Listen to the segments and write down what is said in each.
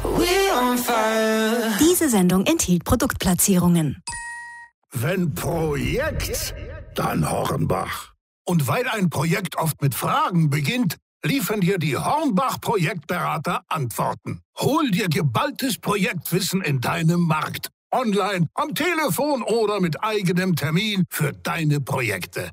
Diese Sendung enthielt Produktplatzierungen. Wenn Projekt, dann Hornbach. Und weil ein Projekt oft mit Fragen beginnt, liefern dir die Hornbach-Projektberater Antworten. Hol dir geballtes Projektwissen in deinem Markt. Online, am Telefon oder mit eigenem Termin für deine Projekte.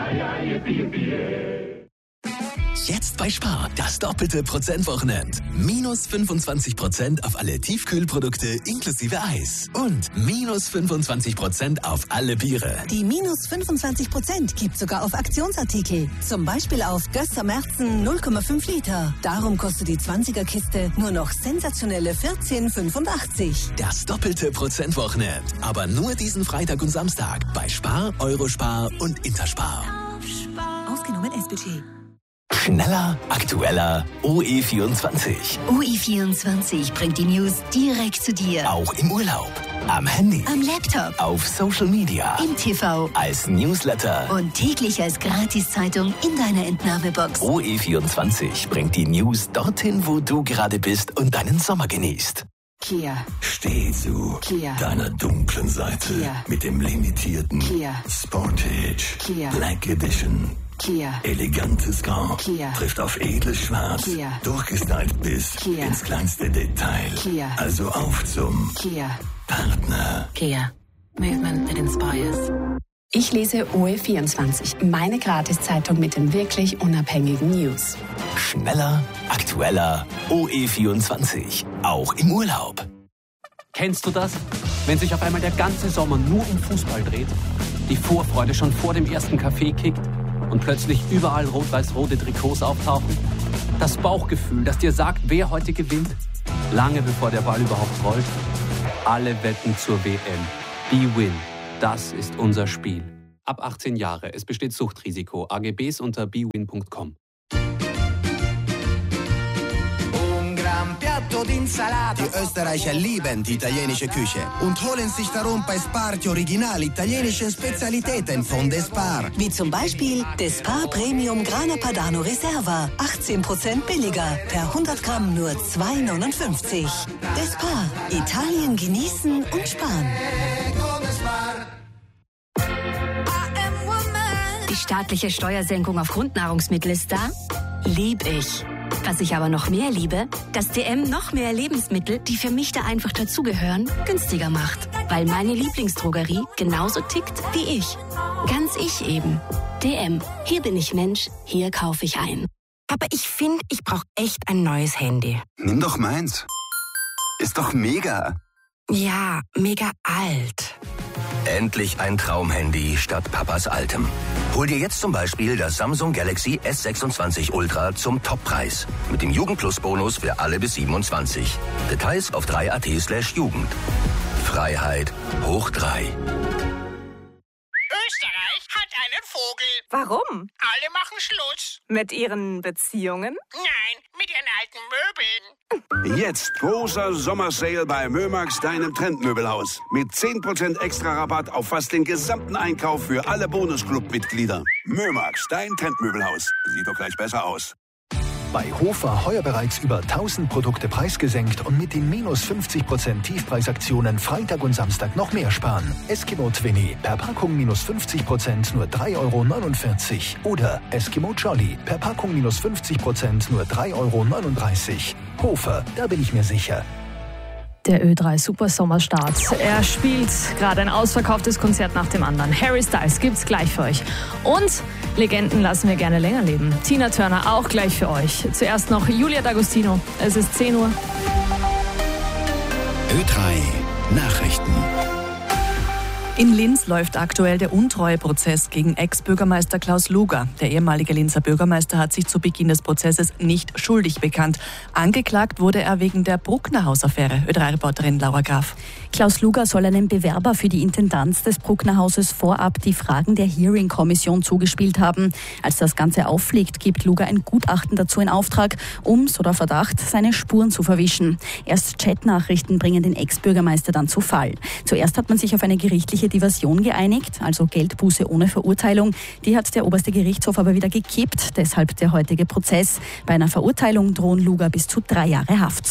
Jetzt bei Spar, das doppelte Prozentwochenend. Minus 25% auf alle Tiefkühlprodukte inklusive Eis. Und minus 25% auf alle Biere. Die minus 25% gibt sogar auf Aktionsartikel. Zum Beispiel auf Gösser Märzen 0,5 Liter. Darum kostet die 20er-Kiste nur noch sensationelle 14,85. Das doppelte Prozentwochenend. Aber nur diesen Freitag und Samstag bei Spar, Eurospar und Interspar. Ausgenommen S-Budget. Schneller, aktueller, OE24. OE24 bringt die News direkt zu dir. Auch im Urlaub, am Handy, Am Laptop, auf Social Media, im TV als Newsletter. und täglich als Gratiszeitung in deiner Entnahmebox. OE24 bringt die News dorthin, wo du gerade bist und deinen Sommer genießt. Kia. Steh zu Kia. deiner dunklen Seite Kia. mit dem limitierten Kia. Sportage Kia. Black Edition. Kia. Elegantes Grau Kia. trifft auf edles Schwarz, Kia. durchgestylt bis Kia. ins kleinste Detail. Kia. Also auf zum Kia. Partner. Kia. Movement that inspires. Ich lese OE24, meine Gratiszeitung mit den wirklich unabhängigen News. Schneller, aktueller, OE24. Auch im Urlaub. Kennst du das? Wenn sich auf einmal der ganze Sommer nur um Fußball dreht, die Vorfreude schon vor dem ersten Kaffee kickt und plötzlich überall rot-weiß-rote Trikots auftauchen? Das Bauchgefühl, das dir sagt, wer heute gewinnt, lange bevor der Ball überhaupt rollt? Alle wetten zur WM. BWin. Das ist unser Spiel. Ab 18 Jahre. Es besteht Suchtrisiko. AGBs unter bwin.com. Die Österreicher lieben die italienische Küche und holen sich darum bei Spar die original italienische Spezialitäten von Despar. Wie zum Beispiel Despar Premium Grana Padano Reserva. 18% billiger. Per 100 Gramm nur 2,59. Despar. Italien genießen und sparen. Die staatliche Steuersenkung auf Grundnahrungsmittel ist da? Lieb ich. Was ich aber noch mehr liebe, dass DM noch mehr Lebensmittel, die für mich da einfach dazugehören, günstiger macht. Weil meine Lieblingsdrogerie genauso tickt wie ich. Ganz ich eben. DM. Hier bin ich Mensch, hier kaufe ich ein. Aber ich finde, ich brauche echt ein neues Handy. Nimm doch meins. Ist doch mega. Ja, mega alt. Endlich ein Traumhandy statt Papas altem. Hol dir jetzt zum Beispiel das Samsung Galaxy S26 Ultra zum Toppreis. Mit dem Jugend-Plus-Bonus für alle bis 27. Details auf 3.at/Jugend. Freiheit hoch 3. Österreich hat einen Vogel. Warum? Alle machen Schluss. Mit ihren Beziehungen? Nein, mit ihren alten Möbeln. Jetzt großer Sommersale bei Mömax, deinem Trendmöbelhaus. Mit 10% extra Rabatt auf fast den gesamten Einkauf für alle Bonusclub-Mitglieder. Mömax, dein Trendmöbelhaus. Sieht doch gleich besser aus. Bei Hofer heuer bereits über 1000 Produkte preisgesenkt und mit den minus 50% Tiefpreisaktionen Freitag und Samstag noch mehr sparen. Eskimo Twinny per Packung minus 50% nur 3,49 € oder Eskimo Jolly per Packung minus 50% nur 3,39 €. Hofer, da bin ich mir sicher. Der Ö3 Super Sommerstart. Er spielt gerade ein ausverkauftes Konzert nach dem anderen. Harry Styles gibt's gleich für euch. Und Legenden lassen wir gerne länger leben. Tina Turner auch gleich für euch. Zuerst noch Julia D'Agostino. Es ist 10 Uhr. Ö3 Nachrichten. In Linz läuft aktuell der Untreueprozess gegen Ex-Bürgermeister Klaus Luger. Der ehemalige Linzer Bürgermeister hat sich zu Beginn des Prozesses nicht schuldig bekannt. Angeklagt wurde er wegen der Bruckner-Haus-Affäre. Ö3-Reporterin Laura Graf. Klaus Luger soll einem Bewerber für die Intendanz des Bruckner-Hauses vorab die Fragen der Hearing-Kommission zugespielt haben. Als das Ganze auffliegt, gibt Luger ein Gutachten dazu in Auftrag, um, so der Verdacht, seine Spuren zu verwischen. Erst Chatnachrichten bringen den Ex-Bürgermeister dann zu Fall. Zuerst hat man sich auf eine gerichtliche Diversion geeinigt, also Geldbuße ohne Verurteilung. Die hat der oberste Gerichtshof aber wieder gekippt, deshalb der heutige Prozess. Bei einer Verurteilung drohen Luger bis zu 3 Jahre Haft.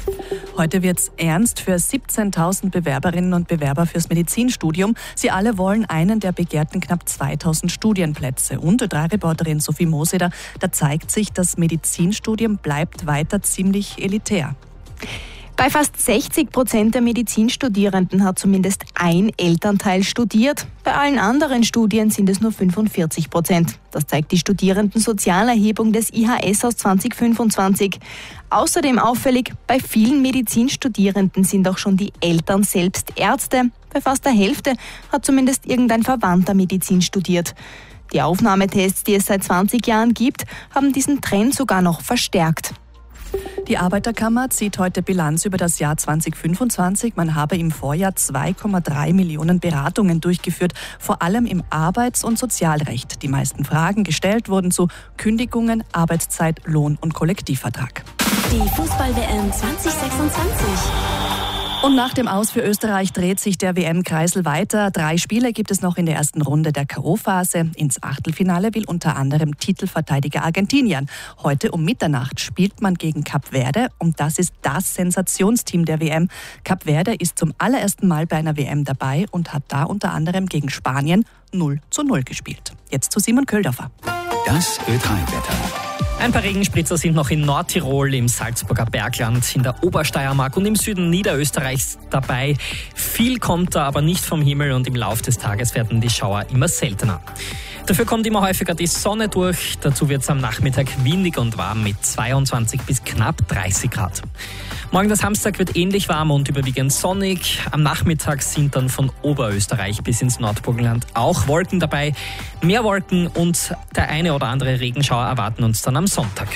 Heute wird's ernst für 17.000 Bewerberinnen und Bewerber fürs Medizinstudium. Sie alle wollen einen der begehrten knapp 2.000 Studienplätze. Und Ö3-Reporterin Sophie Moseder, da zeigt sich, das Medizinstudium bleibt weiter ziemlich elitär. Bei fast 60% der Medizinstudierenden hat zumindest ein Elternteil studiert. Bei allen anderen Studien sind es nur 45%. Das zeigt die Studierendensozialerhebung des IHS aus 2025. Außerdem auffällig, bei vielen Medizinstudierenden sind auch schon die Eltern selbst Ärzte. Bei fast der Hälfte hat zumindest irgendein Verwandter Medizin studiert. Die Aufnahmetests, die es seit 20 Jahren gibt, haben diesen Trend sogar noch verstärkt. Die Arbeiterkammer zieht heute Bilanz über das Jahr 2025. Man habe im Vorjahr 2,3 Millionen Beratungen durchgeführt, vor allem im Arbeits- und Sozialrecht. Die meisten Fragen gestellt wurden zu Kündigungen, Arbeitszeit, Lohn und Kollektivvertrag. Die Fußball-WM 2026. Und nach dem Aus für Österreich dreht sich der WM-Kreisel weiter. 3 Spiele gibt es noch in der ersten Runde der K.O.-Phase. Ins Achtelfinale will unter anderem Titelverteidiger Argentinien. Heute um Mitternacht spielt man gegen Kap Verde und das ist das Sensationsteam der WM. Kap Verde ist zum allerersten Mal bei einer WM dabei und hat da unter anderem gegen Spanien 0:0 gespielt. Jetzt zu Simon Köldorfer. Das Ö3-Wetter. Ein paar Regenspritzer sind noch in Nordtirol, im Salzburger Bergland, in der Obersteiermark und im Süden Niederösterreichs dabei. Viel kommt da aber nicht vom Himmel und im Laufe des Tages werden die Schauer immer seltener. Dafür kommt immer häufiger die Sonne durch. Dazu wird es am Nachmittag windig und warm mit 22 bis knapp 30 Grad. Morgen, der Samstag, wird ähnlich warm und überwiegend sonnig. Am Nachmittag sind dann von Oberösterreich bis ins Nordburgenland auch Wolken dabei. Mehr Wolken und der eine oder andere Regenschauer erwarten uns dann am Sonntag.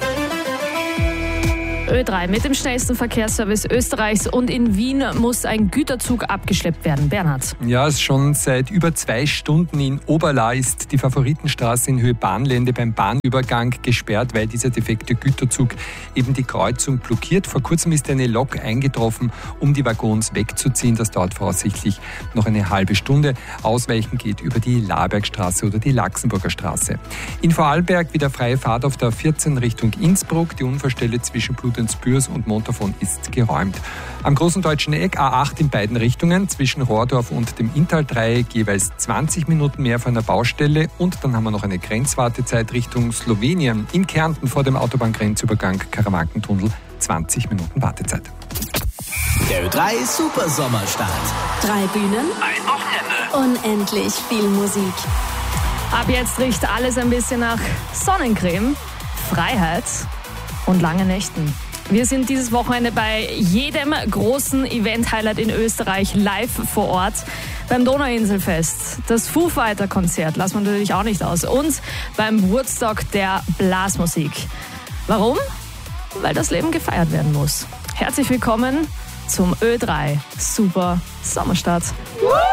Ö3 mit dem schnellsten Verkehrsservice Österreichs und in Wien muss ein Güterzug abgeschleppt werden. Bernhard. Ja, schon seit über 2 Stunden in Oberla ist die Favoritenstraße in Höhe Bahnlände beim Bahnübergang gesperrt, weil dieser defekte Güterzug eben die Kreuzung blockiert. Vor kurzem ist eine Lok eingetroffen, um die Waggons wegzuziehen. Das dauert voraussichtlich noch eine halbe Stunde. Ausweichen geht über die Labergstraße oder die Laxenburger Straße. In Vorarlberg wieder freie Fahrt auf der 14 Richtung Innsbruck. Die Unfallstelle zwischen Bludenz-Bürs und Montafon ist geräumt. Am Großen Deutschen Eck A8 in beiden Richtungen, zwischen Rohrdorf und dem Inntal-Dreieck jeweils 20 Minuten mehr von der Baustelle. Und dann haben wir noch eine Grenzwartezeit Richtung Slowenien. In Kärnten vor dem Autobahngrenzübergang Karawankentunnel 20 Minuten Wartezeit. Der Ö3 Super Sommerstart. 3 Bühnen, ein Wochenende, unendlich viel Musik. Ab jetzt riecht alles ein bisschen nach Sonnencreme, Freiheit und lange Nächten. Wir sind dieses Wochenende bei jedem großen Event-Highlight in Österreich live vor Ort. Beim Donauinselfest, das Foo Fighter-Konzert lassen wir natürlich auch nicht aus. Und beim Woodstock der Blasmusik. Warum? Weil das Leben gefeiert werden muss. Herzlich willkommen zum Ö3 Super Sommerstart.